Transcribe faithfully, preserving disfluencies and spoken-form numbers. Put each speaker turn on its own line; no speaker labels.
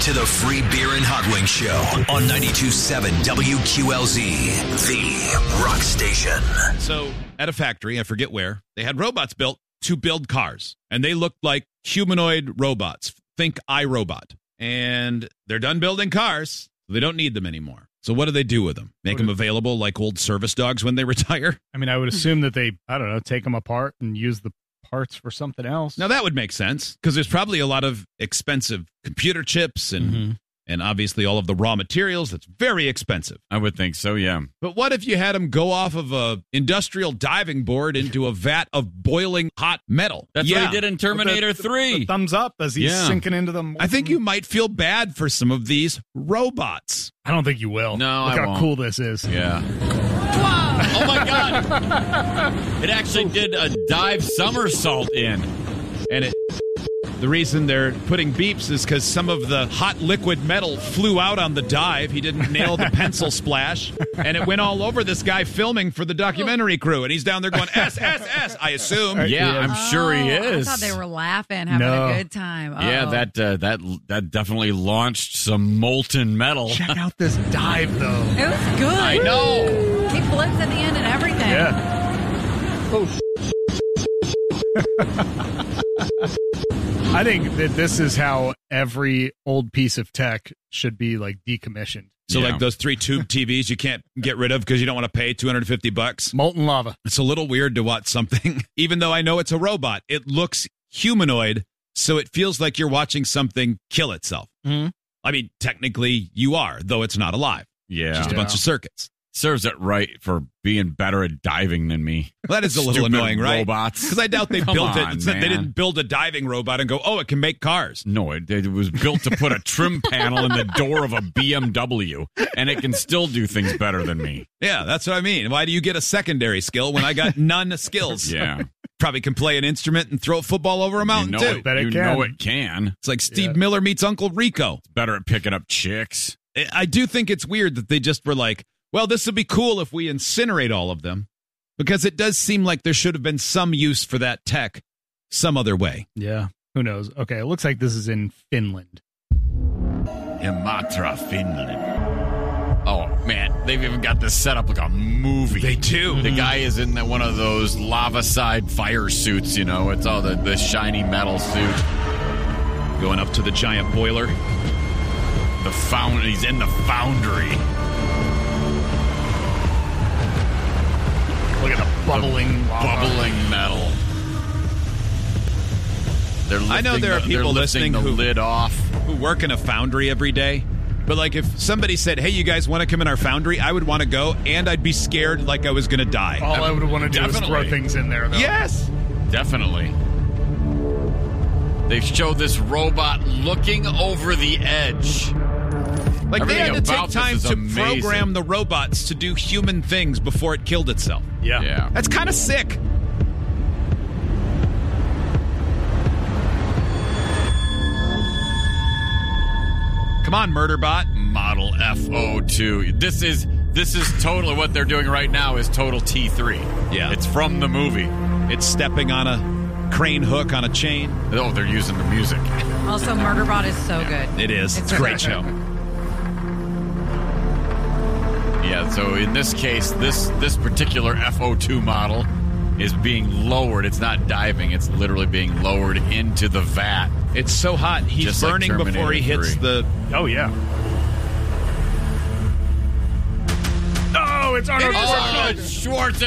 to the Free Beer and Hot Wings Show on ninety-two point seven W Q L Z, the rock station.
So, at a factory, I forget where, they had robots built to build cars. And they looked like humanoid robots. Think iRobot. And they're done building cars. They don't need them anymore. So what do they do with them? Make them available like old service dogs when they retire?
I mean, I would assume that they, I don't know, take them apart and use the parts for something else.
Now, that would make sense because there's probably a lot of expensive computer chips and mm-hmm. and obviously all of the raw materials. That's very expensive.
I would think so, yeah.
But what if you had them go off of a industrial diving board into a vat of boiling hot metal?
That's
yeah.
what he did in Terminator
the,
three.
The, the thumbs up as he's yeah. sinking into them.
I think you might feel bad for some of these robots.
I don't think you will.
No,
Look
I
how
won't.
cool this is.
Yeah. Oh, my God. It actually did a dive somersault in.
And it... The reason they're putting beeps is because some of the hot liquid metal flew out on the dive. He didn't nail the pencil splash, and it went all over this guy filming for the documentary crew. And he's down there going, S, S, S, I assume.
Yeah, I'm
oh,
sure he is.
I thought they were laughing, having
No.
a good time. Uh-oh.
Yeah, that, uh, that, that definitely launched some molten metal.
Check out this dive, though.
It was good.
I know.
He flips at the end and everything.
Yeah. Oh, I think that this is how every old piece of tech should be like decommissioned.
So
Yeah.
like those three tube T Vs you can't get rid of because you don't want to pay two hundred fifty bucks.
Molten lava.
It's a little weird to watch something, even though I know it's a robot. It looks humanoid, so it feels like you're watching something kill itself.
Mm-hmm.
I mean, technically you are, though it's not alive.
Yeah.
Just a bunch of circuits.
Serves it right for being better at diving than me.
Well, that is a little
Stupid
annoying, right?
robots.
Because I doubt they
Come
built
on,
it. It's not- they
man.
didn't build a diving robot and go, oh, it can make cars.
No, it, it was built to put a trim panel in the door of a B M W, and it can still do things better than me.
Yeah, that's what I mean. Why do you get a secondary skill when I got none skills?
Yeah.
Probably can play an instrument and throw a football over a mountain,
you know
too.
It,
Bet it
you
can.
know it can.
It's like Steve
Yeah.
Miller meets Uncle Rico.
It's better at picking up chicks.
I- I do think it's weird that they just were like, well, this would be cool if we incinerate all of them, because it does seem like there should have been some use for that tech some other way.
Yeah. Who knows? Okay, it looks like this is in Finland.
Imatra, Finland. Oh, man. They've even got this set up like a movie.
They do.
The guy is in the, one of those lava-side fire suits, you know. It's all the, the shiny metal suit.
Going up to the giant boiler.
The found, He's in the foundry.
Look at the bubbling
The
lava.
bubbling metal. They're
I know
lifting
there are
the-
people
they're
listening
lifting the
who-
lid off.
Who work in a foundry every day. But like if somebody said, hey, you guys want to come in our foundry? I would want to go, and I'd be scared like I was going to die.
All I would want to do is
Definitely.
throw things in there, though.
Yes.
Definitely. They show this robot looking over the edge.
Like they had to
Everything
take
about this
time
is
to
amazing.
program the robots to do human things before it killed itself.
Yeah.
Yeah.
That's kind of sick. Come on, Murderbot.
Model F O two. This is this is totally what they're doing right now is total T three.
Yeah.
It's from the movie.
It's stepping on a crane hook on a chain.
Oh, they're using the music.
Also, Murderbot is so good.
It is. It's,
It's
a great
really
show.
Yeah, so in this case, this this particular F O two model is being lowered. It's not diving. It's literally being lowered into the vat.
It's so hot. He's
Just like
burning before he
Terminator
hits
three.
the...
Oh, yeah. Oh, it's Arnold
It is
Schwarzenegger.
Arnold